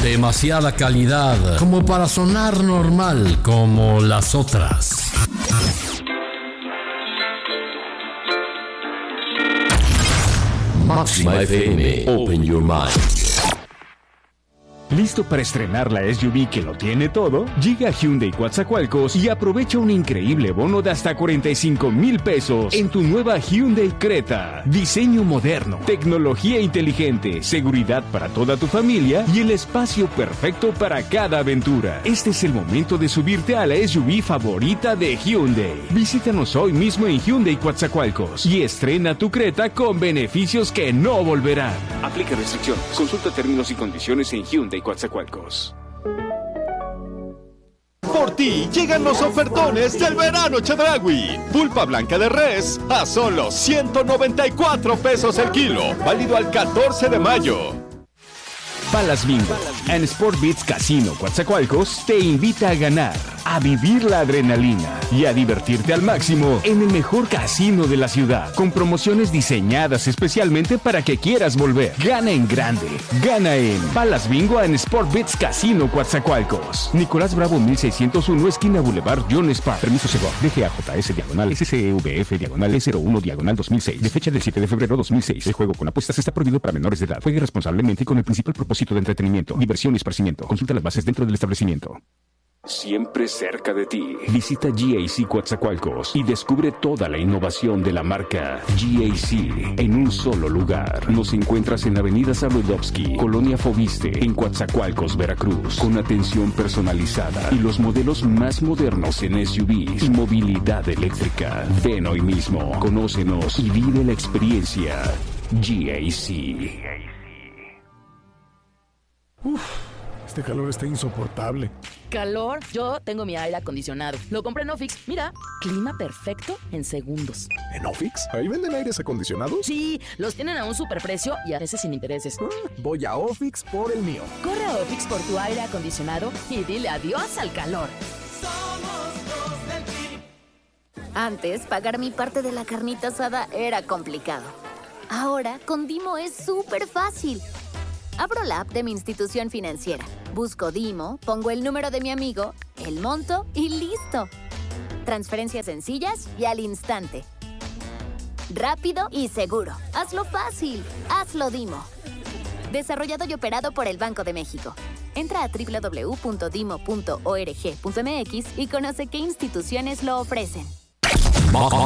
Demasiada calidad como para sonar normal como las otras. Máxima FM, open your mind. ¿Listo para estrenar la SUV que lo tiene todo? Llega a Hyundai Coatzacoalcos y aprovecha un increíble bono de hasta 45,000 pesos en tu nueva Hyundai Creta. Diseño moderno, tecnología inteligente, seguridad para toda tu familia y el espacio perfecto para cada aventura. Este es el momento de subirte a la SUV favorita de Hyundai. Visítanos hoy mismo en Hyundai Coatzacoalcos y estrena tu Creta con beneficios que no volverán. Aplica restricciones. Consulta términos y condiciones en Hyundai Coatzacoalcos. Por ti llegan los ofertones del verano Chedraui. Pulpa blanca de res a solo 194 pesos el kilo. Válido al 14 de mayo. Palas Bingo en Sport Beats Casino Coatzacoalcos te invita a ganar, a vivir la adrenalina y a divertirte al máximo en el mejor casino de la ciudad, con promociones diseñadas especialmente para que quieras volver. Gana en grande, gana en Palas Bingo en Sport Beats Casino Coatzacoalcos. Nicolás Bravo 1601, esquina Boulevard John Spark. Permiso Segov, DGAJS diagonal SCEVF diagonal E01 diagonal 2006. De fecha del 7 de febrero 2006. El juego con apuestas está prohibido para menores de edad. Juegue responsablemente con el principal propósito de entretenimiento, diversión y esparcimiento. Consulta las bases dentro del establecimiento. Siempre cerca de ti. Visita GAC Coatzacoalcos y descubre toda la innovación de la marca GAC en un solo lugar. Nos encuentras en Avenida Sabludovsky, Colonia Fobiste, en Coatzacoalcos, Veracruz, con atención personalizada y los modelos más modernos en SUVs y movilidad eléctrica. Ven hoy mismo, conócenos y vive la experiencia GAC. Este calor está insoportable. ¿Calor? Yo tengo mi aire acondicionado. Lo compré en Ofix. Mira, clima perfecto en segundos. ¿En Ofix? ¿Ahí venden aires acondicionados? Sí, los tienen a un superprecio y a veces sin intereses. Voy a Ofix por el mío. Corre a Ofix por tu aire acondicionado y dile adiós al calor. Antes, pagar mi parte de la carnita asada era complicado. Ahora, con Dimo es súper fácil. Abro la app de mi institución financiera, busco Dimo, pongo el número de mi amigo, el monto y ¡listo! Transferencias sencillas y al instante. Rápido y seguro. Hazlo fácil. Hazlo Dimo. Desarrollado y operado por el Banco de México. Entra a www.dimo.org.mx y conoce qué instituciones lo ofrecen.